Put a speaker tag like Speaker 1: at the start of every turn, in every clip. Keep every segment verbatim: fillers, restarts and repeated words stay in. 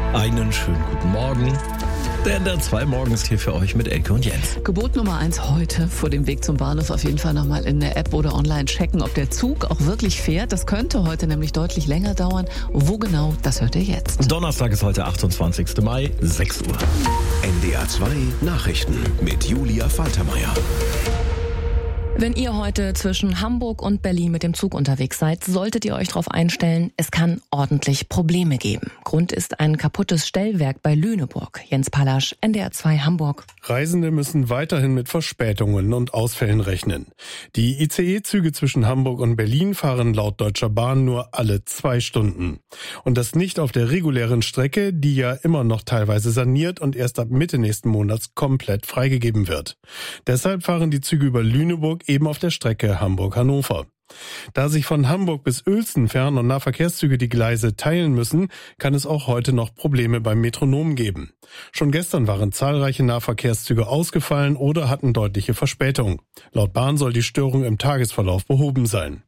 Speaker 1: Einen schönen guten Morgen. Der N D R zwei Morgen ist hier für euch mit Elke und Jens.
Speaker 2: Gebot Nummer eins heute vor dem Weg zum Bahnhof auf jeden Fall nochmal in der App oder online checken, ob der Zug auch wirklich fährt. Das könnte heute nämlich deutlich länger dauern. Wo genau, das hört ihr jetzt.
Speaker 1: Donnerstag ist heute achtundzwanzigster Mai, sechs Uhr.
Speaker 3: N D R zwei Nachrichten mit Julia Faltermeier.
Speaker 4: Wenn ihr heute zwischen Hamburg und Berlin mit dem Zug unterwegs seid, solltet ihr euch darauf einstellen, es kann ordentlich Probleme geben. Grund ist ein kaputtes Stellwerk bei Lüneburg. Jens Pallasch, N D R zwei Hamburg.
Speaker 5: Reisende müssen weiterhin mit Verspätungen und Ausfällen rechnen. Die I C E-Züge zwischen Hamburg und Berlin fahren laut Deutscher Bahn nur alle zwei Stunden. Und das nicht auf der regulären Strecke, die ja immer noch teilweise saniert und erst ab Mitte nächsten Monats komplett freigegeben wird. Deshalb fahren die Züge über Lüneburg eben auf der Strecke Hamburg-Hannover. Da sich von Hamburg bis Uelzen Fern- und Nahverkehrszüge die Gleise teilen müssen, kann es auch heute noch Probleme beim Metronom geben. Schon gestern waren zahlreiche Nahverkehrszüge ausgefallen oder hatten deutliche Verspätung. Laut Bahn soll die Störung im Tagesverlauf behoben sein.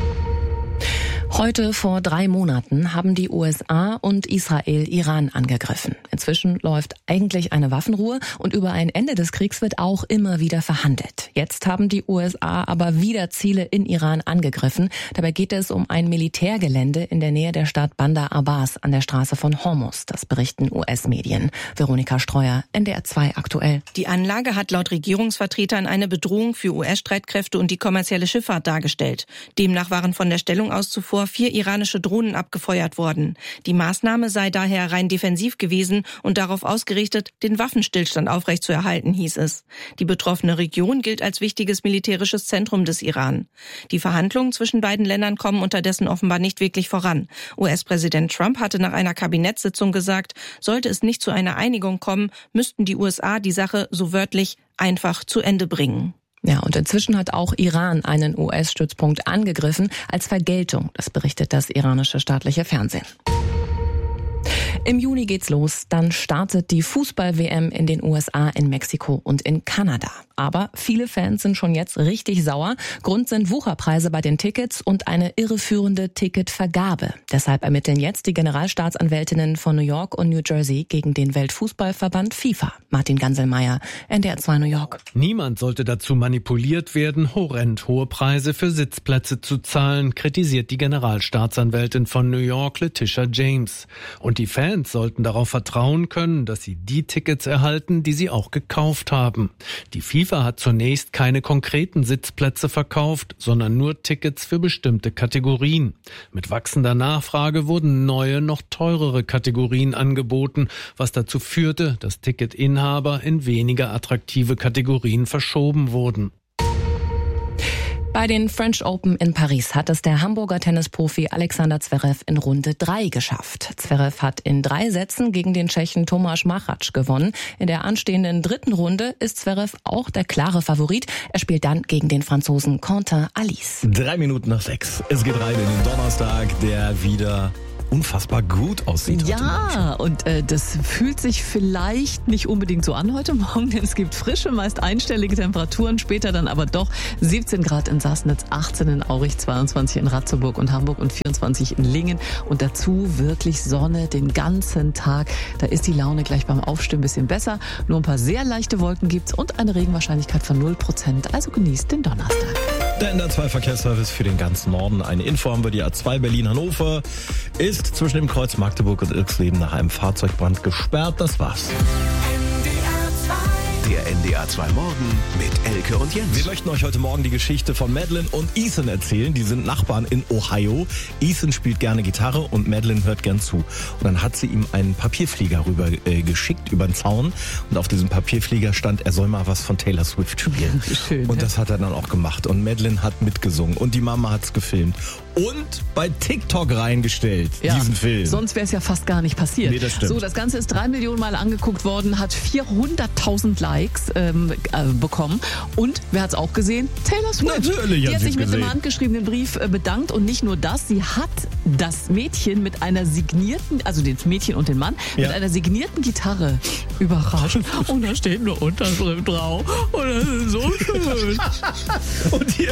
Speaker 4: Heute vor drei Monaten haben die U S A und Israel Iran angegriffen. Inzwischen läuft eigentlich eine Waffenruhe und über ein Ende des Kriegs wird auch immer wieder verhandelt. Jetzt haben die U S A aber wieder Ziele in Iran angegriffen. Dabei geht es um ein Militärgelände in der Nähe der Stadt Bandar Abbas an der Straße von Hormuz. Das berichten U S-Medien. Veronika Streuer, N D R zwei aktuell.
Speaker 6: Die Anlage hat laut Regierungsvertretern eine Bedrohung für U S-Streitkräfte und die kommerzielle Schifffahrt dargestellt. Demnach waren von der Stellung aus zuvor vier iranische Drohnen abgefeuert worden. Die Maßnahme sei daher rein defensiv gewesen und darauf ausgerichtet, den Waffenstillstand aufrechtzuerhalten, hieß es. Die betroffene Region gilt als wichtiges militärisches Zentrum des Iran. Die Verhandlungen zwischen beiden Ländern kommen unterdessen offenbar nicht wirklich voran. U S-Präsident Trump hatte nach einer Kabinettssitzung gesagt, sollte es nicht zu einer Einigung kommen, müssten die U S A die Sache so wörtlich einfach zu Ende bringen.
Speaker 4: Ja, und inzwischen hat auch Iran einen U S-Stützpunkt angegriffen als Vergeltung. Das berichtet das iranische staatliche Fernsehen. Im Juni geht's los. Dann startet die Fußball-W M in den U S A, in Mexiko und in Kanada. Aber viele Fans sind schon jetzt richtig sauer. Grund sind Wucherpreise bei den Tickets und eine irreführende Ticketvergabe. Deshalb ermitteln jetzt die Generalstaatsanwältinnen von New York und New Jersey gegen den Weltfußballverband FIFA. Martin Ganselmeier, N D R zwei New York.
Speaker 7: Niemand sollte dazu manipuliert werden, horrend hohe Preise für Sitzplätze zu zahlen, kritisiert die Generalstaatsanwältin von New York, Letitia James. Und die Fans sollten darauf vertrauen können, dass sie die Tickets erhalten, die sie auch gekauft haben. Die FIFA hat zunächst keine konkreten Sitzplätze verkauft, sondern nur Tickets für bestimmte Kategorien. Mit wachsender Nachfrage wurden neue, noch teurere Kategorien angeboten, was dazu führte, dass Ticketinhaber in weniger attraktive Kategorien verschoben wurden.
Speaker 4: Bei den French Open in Paris hat es der Hamburger Tennisprofi Alexander Zverev in Runde drei geschafft. Zverev hat in drei Sätzen gegen den Tschechen Tomáš Machač gewonnen. In der anstehenden dritten Runde ist Zverev auch der klare Favorit. Er spielt dann gegen den Franzosen Quentin Alice.
Speaker 1: Drei Minuten nach sechs. Es geht rein in den Donnerstag, der wieder unfassbar gut aussieht.
Speaker 2: Ja, und äh, das fühlt sich vielleicht nicht unbedingt so an heute Morgen, denn es gibt frische, meist einstellige Temperaturen, später dann aber doch siebzehn Grad in Sassnitz, achtzehn in Aurich, zweiundzwanzig in Ratzeburg und Hamburg und vierundzwanzig in Lingen und dazu wirklich Sonne den ganzen Tag. Da ist die Laune gleich beim Aufstehen ein bisschen besser. Nur ein paar sehr leichte Wolken gibt's und eine Regenwahrscheinlichkeit von null Prozent, also genießt den Donnerstag.
Speaker 1: Der N D R zwei Verkehrsservice für den ganzen Norden. Eine Info haben wir, die A zwei Berlin-Hannover ist zwischen dem Kreuz Magdeburg und Ilksleben nach einem Fahrzeugbrand gesperrt. Das war's.
Speaker 3: Der N D R zwei Morgen mit Elke und Jens.
Speaker 1: Wir möchten euch heute Morgen die Geschichte von Madeline und Ethan erzählen. Die sind Nachbarn in Ohio. Ethan spielt gerne Gitarre und Madeline hört gern zu. Und dann hat sie ihm einen Papierflieger rüber äh, geschickt über den Zaun. Und auf diesem Papierflieger stand, er soll mal was von Taylor Swift spielen.
Speaker 2: Schön,
Speaker 1: und
Speaker 2: ja.
Speaker 1: das hat er dann auch gemacht. Und Madeline hat mitgesungen. Und die Mama hat's gefilmt. Und bei TikTok reingestellt,
Speaker 2: ja,
Speaker 1: diesen Film.
Speaker 2: Sonst wäre es ja fast gar nicht passiert.
Speaker 1: Nee, das stimmt.
Speaker 2: So, das Ganze ist drei Millionen Mal angeguckt worden, hat vierhunderttausend Likes ähm, äh, bekommen. Und, wer hat's auch gesehen? Taylor Swift.
Speaker 1: Natürlich
Speaker 2: Die
Speaker 1: hat
Speaker 2: hat
Speaker 1: sie
Speaker 2: sich mit
Speaker 1: gesehen.
Speaker 2: einem handgeschriebenen Brief äh, bedankt. Und nicht nur das, sie hat das Mädchen mit einer signierten, also das Mädchen und den Mann,
Speaker 1: Ja.
Speaker 2: mit einer signierten Gitarre überrascht. Und da steht eine Unterschrift drauf. Und das ist so schön.
Speaker 1: Und hier